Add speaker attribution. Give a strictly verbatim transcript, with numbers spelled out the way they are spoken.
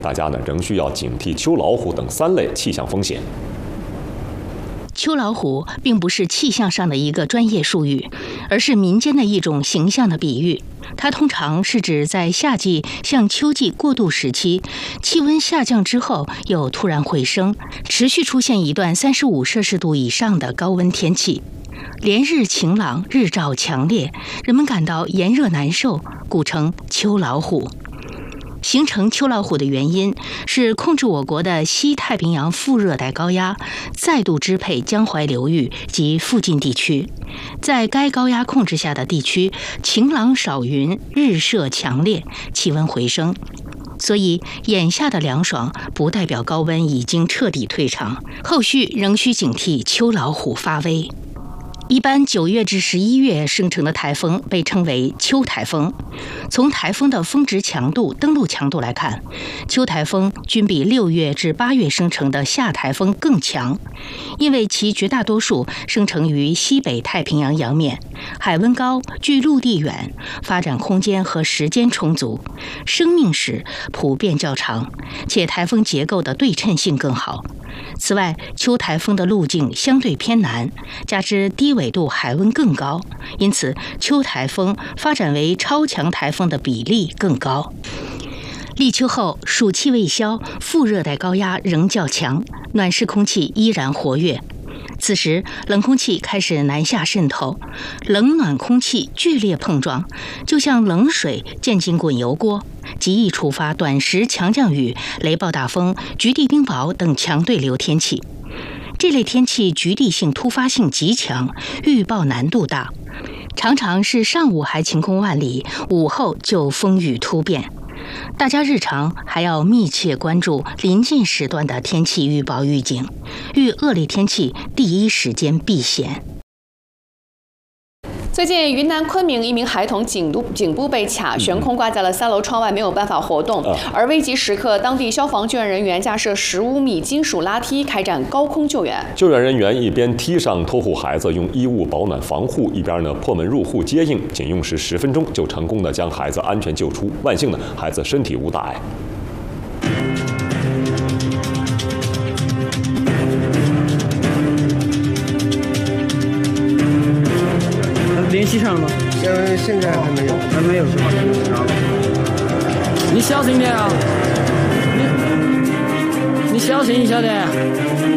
Speaker 1: 大家呢仍需要警惕秋老虎等三类气象风险。
Speaker 2: 秋老虎并不是气象上的一个专业术语，而是民间的一种形象的比喻。它通常是指在夏季向秋季过渡时期，气温下降之后又突然回升，持续出现一段三十五摄氏度以上的高温天气。连日晴朗，日照强烈，人们感到炎热难受，故称秋老虎。形成秋老虎的原因是控制我国的西太平洋副热带高压再度支配江淮流域及附近地区，在该高压控制下的地区晴朗少云，日射强烈，气温回升。所以眼下的凉爽不代表高温已经彻底退场，后续仍需警惕秋老虎发威。一般九月至十一月生成的台风被称为秋台风。从台风的峰值强度、登陆强度来看，秋台风均比六月至八月生成的夏台风更强，因为其绝大多数生成于西北太平洋洋面，海温高，距陆地远，发展空间和时间充足，生命史普遍较长，且台风结构的对称性更好。此外，秋台风的路径相对偏南，加之低纬度海温更高，因此秋台风发展为超强台风的比例更高。立秋后，暑气未消，副热带高压仍较强，暖湿空气依然活跃。此时，冷空气开始南下渗透，冷暖空气剧烈碰撞，就像冷水溅进滚油锅，极易触发短时强降雨、雷暴大风、局地冰雹等强对流天气。这类天气局地性突发性极强，预报难度大，常常是上午还晴空万里，午后就风雨突变。大家日常还要密切关注临近时段的天气预报预警，遇恶劣天气第一时间避险。
Speaker 3: 最近，云南昆明一名孩童颈部颈部被卡，悬空挂在了三楼窗外，没有办法活动。而危急时刻，当地消防救援人员架设十五米金属拉梯，开展高空救援。
Speaker 1: 救援人员一边梯上托护孩子，用衣物保暖防护，一边呢破门入户接应，仅用时十分钟就成功的将孩子安全救出。万幸呢，孩子身体无大碍。
Speaker 4: 联系上了吗？
Speaker 5: 现现在还没有，
Speaker 4: 还没有是吧？你小心点啊！你你小心一下的。